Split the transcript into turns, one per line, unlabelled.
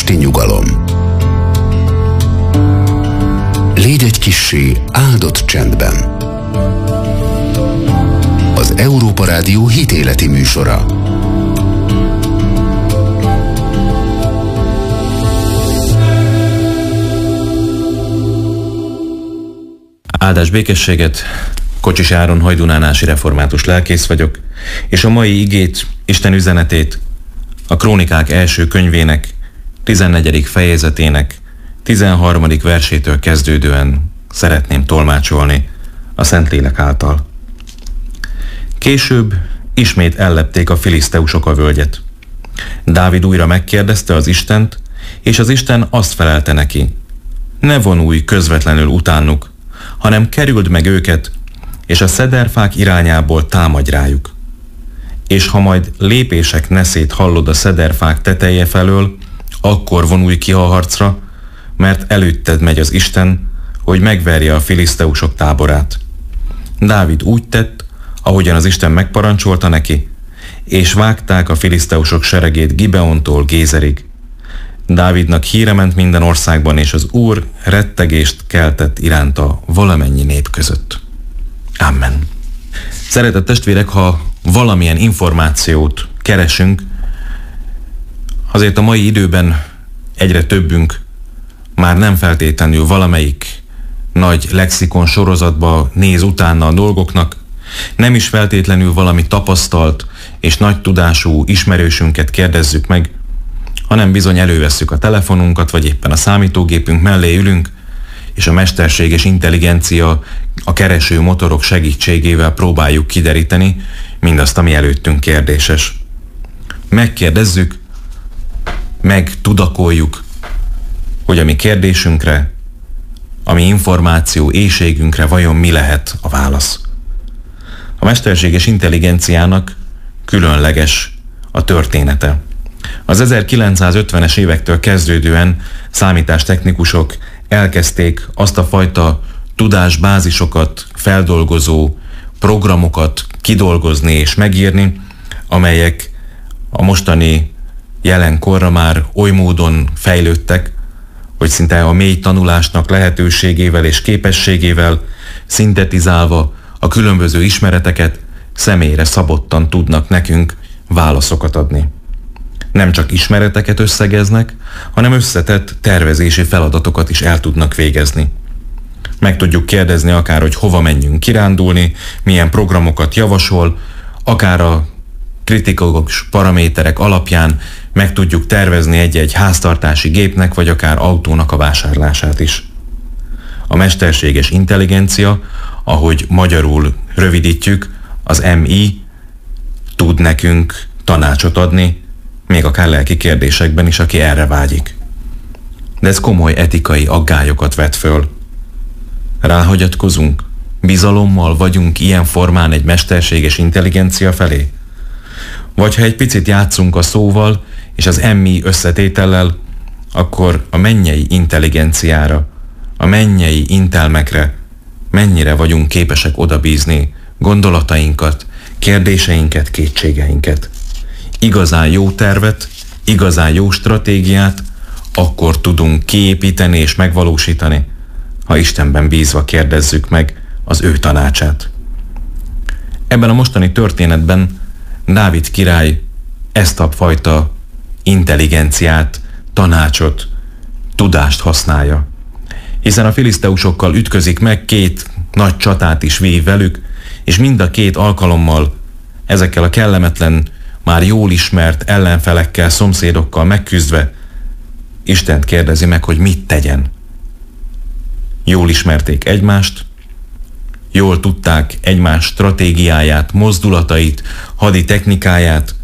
esti nyugalom. Légy egy kissé áldott csendben. Az Európa Rádió hitéleti műsora.
Áldás békességet, Kocsis Áron hajdunánási református lelkész vagyok, és a mai igét, Isten üzenetét a Krónikák első könyvének 14. fejezetének 13. versétől kezdődően szeretném tolmácsolni a Szentlélek által. Később ismét ellepték a filiszteusok a völgyet. Dávid újra megkérdezte az Istent, és az Isten azt felelte neki: ne vonulj közvetlenül utánuk, hanem kerüld meg őket, és a szederfák irányából támadj rájuk. És ha majd lépések neszét hallod a szederfák teteje felől, akkor vonulj ki a harcra, mert előtted megy az Isten, hogy megverje a filiszteusok táborát. Dávid úgy tett, ahogyan az Isten megparancsolta neki, és vágták a filiszteusok seregét Gibeontól Gézerig. Dávidnak híre ment minden országban, és az Úr rettegést keltett iránta valamennyi nép között. Amen. Szeretett testvérek, ha valamilyen információt keresünk, azért a mai időben egyre többünk már nem feltétlenül valamelyik nagy lexikon sorozatba néz utána a dolgoknak, nem is feltétlenül valami tapasztalt és nagy tudású ismerősünket kérdezzük meg, hanem bizony elővesszük a telefonunkat, vagy éppen a számítógépünk mellé ülünk, és a mesterséges intelligencia, a kereső motorok segítségével próbáljuk kideríteni mindazt, ami előttünk kérdéses. Megkérdezzük, megtudakoljuk, hogy a mi kérdésünkre, a mi információ éhségünkre vajon mi lehet a válasz. A mesterséges intelligenciának különleges a története. Az 1950-es évektől kezdődően számítástechnikusok elkezdték azt a fajta tudásbázisokat feldolgozó programokat kidolgozni és megírni, amelyek a mostani jelenkorra már oly módon fejlődtek, hogy szinte a mély tanulásnak lehetőségével és képességével szintetizálva a különböző ismereteket személyre szabottan tudnak nekünk válaszokat adni. Nem csak ismereteket összegeznek, hanem összetett tervezési feladatokat is el tudnak végezni. Meg tudjuk kérdezni akár, hogy hova menjünk kirándulni, milyen programokat javasol, akár a kritikus paraméterek alapján meg tudjuk tervezni egy-egy háztartási gépnek, vagy akár autónak a vásárlását is. A mesterséges intelligencia, ahogy magyarul rövidítjük, az MI tud nekünk tanácsot adni, még akár lelki kérdésekben is, aki erre vágyik. De ez komoly etikai aggályokat vet föl. Ráhagyatkozunk? Bizalommal vagyunk ilyen formán egy mesterséges intelligencia felé? Vagy ha egy picit játszunk a szóval és az MI összetétellel, akkor a mennyei intelligenciára, a mennyei intelmekre mennyire vagyunk képesek odabízni gondolatainkat, kérdéseinket, kétségeinket. Igazán jó tervet, igazán jó stratégiát akkor tudunk kiépíteni és megvalósítani, ha Istenben bízva kérdezzük meg az ő tanácsát. Ebben a mostani történetben Dávid király ezt a fajta intelligenciát, tanácsot, tudást használja. Hiszen a filiszteusokkal ütközik meg, két nagy csatát is vív velük, és mind a két alkalommal ezekkel a kellemetlen, már jól ismert ellenfelekkel, szomszédokkal megküzdve Istent kérdezi meg, hogy mit tegyen. Jól ismerték egymást, jól tudták egymás stratégiáját, mozdulatait, hadi technikáját,